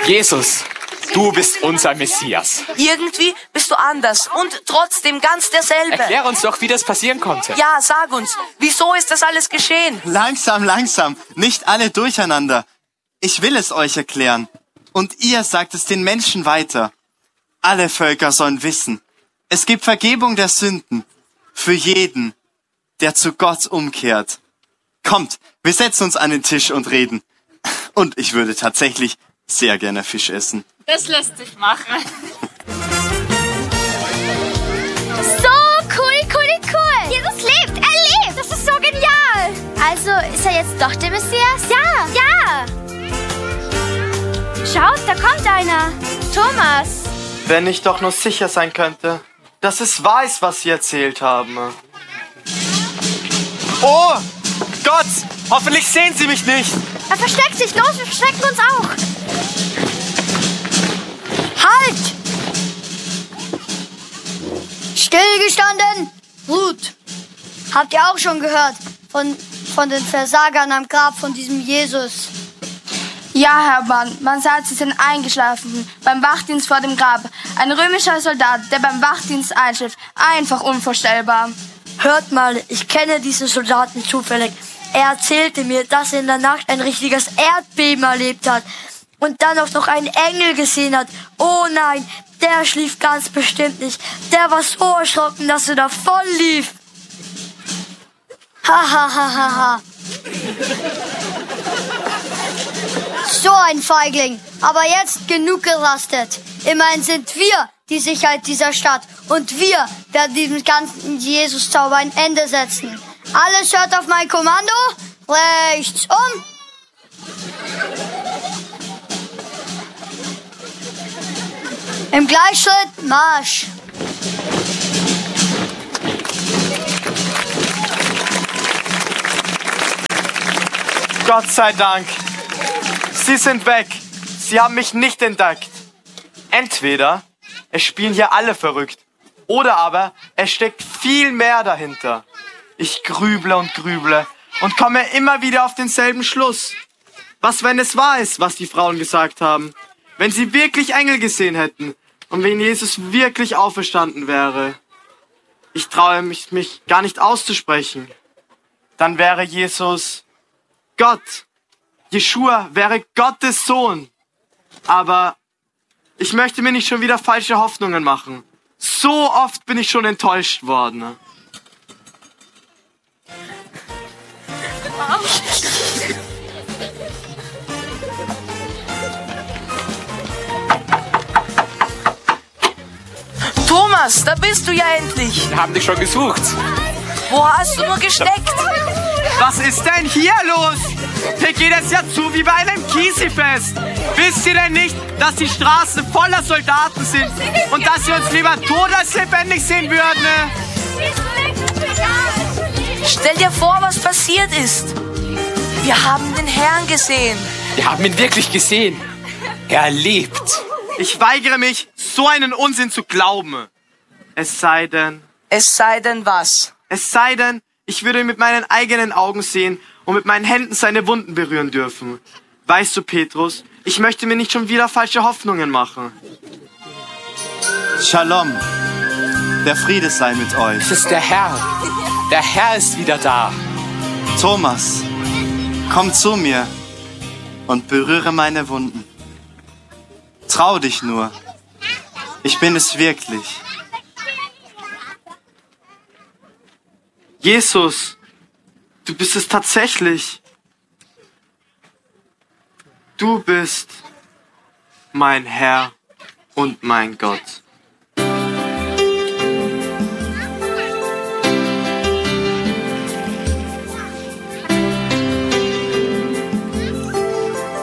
Jesus, du bist unser Messias. Irgendwie bist du anders und trotzdem ganz derselbe. Erklär uns doch, wie das passieren konnte. Ja, sag uns, wieso ist das alles geschehen? Langsam, nicht alle durcheinander. Ich will es euch erklären. Und ihr sagt es den Menschen weiter. Alle Völker sollen wissen, es gibt Vergebung der Sünden für jeden, der zu Gott umkehrt. Kommt, wir setzen uns an den Tisch und reden. Und ich würde tatsächlich sehr gerne Fisch essen. Das lässt sich machen. So cool. Jesus lebt, er lebt. Das ist so genial. Also ist er jetzt doch der Messias? Ja. Schaut, da kommt einer. Thomas. Wenn ich doch nur sicher sein könnte, dass es wahr ist, was sie erzählt haben. Oh, Gott, hoffentlich sehen sie mich nicht. Er versteckt sich. Los, wir verstecken uns auch. Halt! Stillgestanden! Ruht! Habt ihr auch schon gehört von den Versagern am Grab von diesem Jesus? Ja, Herr Mann, man sagt, sie sind eingeschlafen beim Wachdienst vor dem Grab. Ein römischer Soldat, der beim Wachdienst einschläft. Einfach unvorstellbar. Hört mal, ich kenne diesen Soldaten zufällig. Er erzählte mir, dass er in der Nacht ein richtiges Erdbeben erlebt hat und dann auch noch einen Engel gesehen hat. Oh nein, der schlief ganz bestimmt nicht. Der war so erschrocken, dass er davon lief. Ha. So ein Feigling. Aber jetzt genug gerastet. Immerhin sind wir die Sicherheit dieser Stadt. Und wir werden diesem ganzen Jesus-Zauber ein Ende setzen. Alles hört auf mein Kommando. Rechts um. Im Gleichschritt Marsch. Gott sei Dank. Sie sind weg. Sie haben mich nicht entdeckt. Entweder es spielen hier alle verrückt. Oder aber es steckt viel mehr dahinter. Ich grüble und komme immer wieder auf denselben Schluss. Was, wenn es wahr ist, was die Frauen gesagt haben? Wenn sie wirklich Engel gesehen hätten und wenn Jesus wirklich auferstanden wäre. Ich traue mich gar nicht auszusprechen. Dann wäre Jesus Gott. Jeschua wäre Gottes Sohn. Aber ich möchte mir nicht schon wieder falsche Hoffnungen machen. So oft bin ich schon enttäuscht worden. Thomas, da bist du ja endlich. Wir haben dich schon gesucht. Wo hast du nur gesteckt? Was ist denn hier los? Hier geht es ja zu wie bei einem Kiesifest. Wisst ihr denn nicht, dass die Straßen voller Soldaten sind und dass sie uns lieber tot als lebendig sehen würden? Stell dir vor, was passiert ist. Wir haben den Herrn gesehen. Wir haben ihn wirklich gesehen. Er lebt. Ich weigere mich, so einen Unsinn zu glauben. Es sei denn, was? Es sei denn, ich würde ihn mit meinen eigenen Augen sehen und mit meinen Händen seine Wunden berühren dürfen. Weißt du, Petrus, ich möchte mir nicht schon wieder falsche Hoffnungen machen. Shalom. Der Friede sei mit euch. Es ist der Herr. Der Herr ist wieder da. Thomas, komm zu mir und berühre meine Wunden. Trau dich nur. Ich bin es wirklich. Jesus, du bist es tatsächlich. Du bist mein Herr und mein Gott.